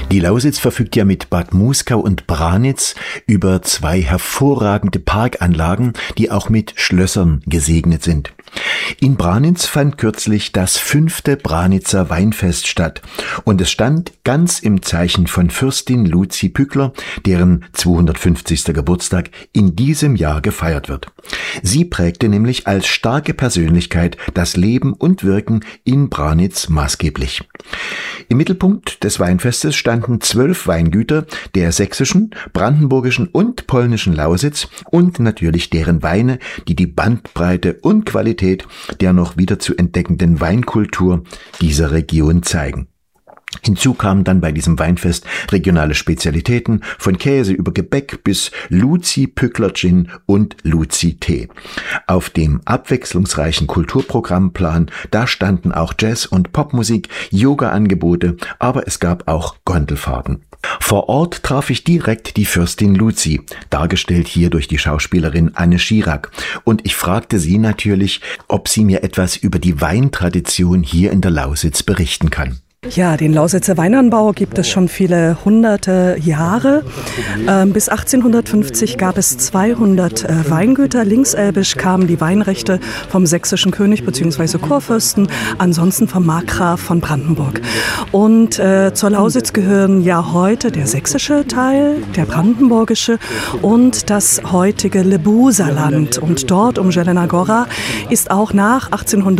Die Lausitz verfügt ja mit Bad Muskau und Branitz über zwei hervorragende Parkanlagen, die auch mit Schlössern gesegnet sind. In Branitz fand kürzlich das 5. Branitzer Weinfest statt und es stand ganz im Zeichen von Fürstin Luzi Pückler, deren 250. Geburtstag in diesem Jahr gefeiert wird. Sie prägte nämlich als starke Persönlichkeit das Leben und Wirken in Branitz maßgeblich. Im Mittelpunkt des Weinfestes standen 12 Weingüter der sächsischen, brandenburgischen und polnischen Lausitz und natürlich deren Weine, die die Bandbreite und Qualität der noch wieder zu entdeckenden Weinkultur dieser Region zeigen. Hinzu kamen dann bei diesem Weinfest regionale Spezialitäten von Käse über Gebäck bis Luzi Pückler Gin und Luzi Tee. Auf dem abwechslungsreichen Kulturprogrammplan, da standen auch Jazz- und Popmusik, Yoga-Angebote, aber es gab auch Gondelfahrten. Vor Ort traf ich direkt die Fürstin Luzi, dargestellt hier durch die Schauspielerin Anne Schirack. Und ich fragte sie natürlich, ob sie mir etwas über die Weintradition hier in der Lausitz berichten kann. Ja, den Lausitzer Weinanbau gibt es schon viele hunderte Jahre. Bis 1850 gab es 200 Weingüter. Linkselbisch kamen die Weinrechte vom sächsischen König bzw. Kurfürsten, ansonsten vom Markgraf von Brandenburg. Und zur Lausitz gehören ja heute der sächsische Teil, der brandenburgische und das heutige Lebuserland. Und dort um Jelena Góra ist auch nach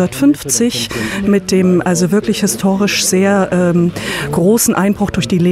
1850 mit dem also wirklich historisch sehr großen Einbruch durch die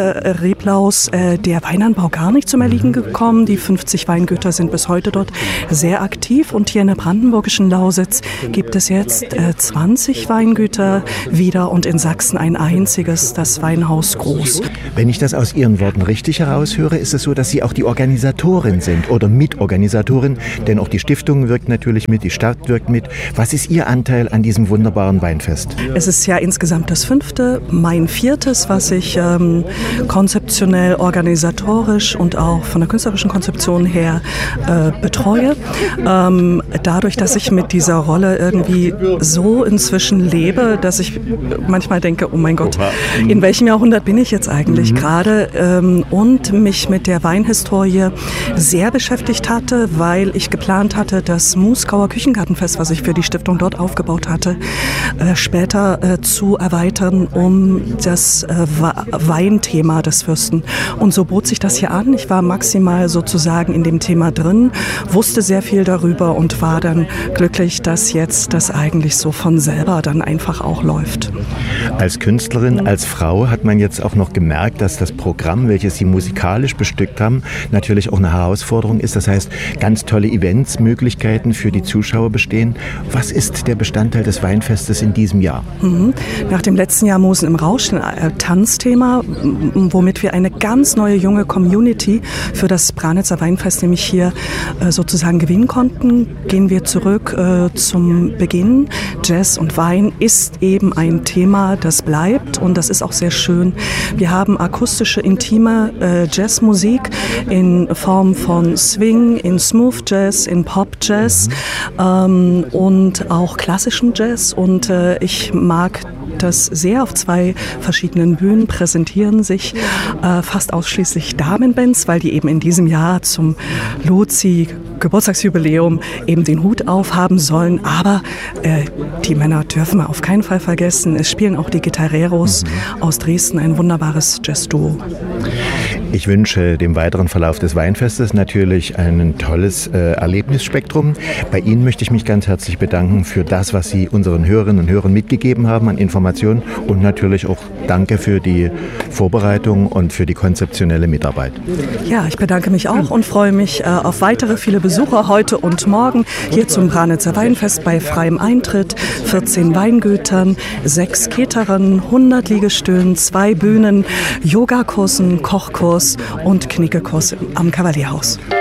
Reblaus der Weinanbau gar nicht zum Erliegen gekommen. Die 50 Weingüter sind bis heute dort sehr aktiv und hier in der brandenburgischen Lausitz gibt es jetzt 20 Weingüter wieder und in Sachsen ein einziges, das Weinhaus Groß. Wenn ich das aus Ihren Worten richtig heraushöre, ist es so, dass Sie auch die Organisatorin sind oder Mitorganisatorin, denn auch die Stiftung wirkt natürlich mit, die Stadt wirkt mit. Was ist Ihr Anteil an diesem wunderbaren Weinfest? Es ist ja insgesamt das 5., mein 4., was ich konzeptionell, organisatorisch und auch von der künstlerischen Konzeption her betreue. Dadurch, dass ich mit dieser Rolle irgendwie so inzwischen lebe, dass ich manchmal denke, oh mein Gott, in welchem Jahrhundert bin ich jetzt eigentlich gerade? Und mich mit der Weinhistorie sehr beschäftigt hatte, weil ich geplant hatte, das Muskauer Küchengartenfest, was ich für die Stiftung dort aufgebaut hatte, später zu erweitern um das Weinthema des Fürsten. Und so bot sich das hier an. Ich war maximal sozusagen in dem Thema drin, wusste sehr viel darüber und war dann glücklich, dass jetzt das eigentlich so von selber dann einfach auch läuft. Als Künstlerin, als Frau hat man jetzt auch noch gemerkt, dass das Programm, welches Sie musikalisch bestückt haben, natürlich auch eine Herausforderung ist. Das heißt, ganz tolle Eventsmöglichkeiten für die Zuschauer bestehen. Was ist der Bestandteil des Weinfestes in diesem Jahr? Nach dem letzten Jahr Mosen im Rausch, ein Tanzthema, womit wir eine ganz neue junge Community für das Branitzer Weinfest nämlich hier sozusagen gewinnen konnten, gehen wir zurück zum Beginn. Jazz und Wein ist eben ein Thema, das bleibt und das ist auch sehr schön. Wir haben akustische, intime Jazzmusik in Form von Swing, in Smooth Jazz, in Pop Jazz und auch klassischen Jazz und ich mag das sehr. Auf 2 verschiedenen Bühnen präsentieren sich fast ausschließlich Damenbands, weil die eben in diesem Jahr zum Luzi Geburtstagsjubiläum eben den Hut aufhaben sollen. Aber die Männer dürfen wir auf keinen Fall vergessen. Es spielen auch die Gitarreros aus Dresden, ein wunderbares Jazzduo. Ich wünsche dem weiteren Verlauf des Weinfestes natürlich ein tolles Erlebnisspektrum. Bei Ihnen möchte ich mich ganz herzlich bedanken für das, was Sie unseren Hörerinnen und Hörern mitgegeben haben an Informationen und natürlich auch danke für die Vorbereitung und für die konzeptionelle Mitarbeit. Ja, ich bedanke mich auch und freue mich auf weitere viele Besucher heute und morgen hier zum Branitzer Weinfest bei freiem Eintritt, 14 Weingütern, 6 Caterern, 100 Liegestühlen, 2 Bühnen, Yogakursen, Kochkurs und Knickekurs am Kavalierhaus.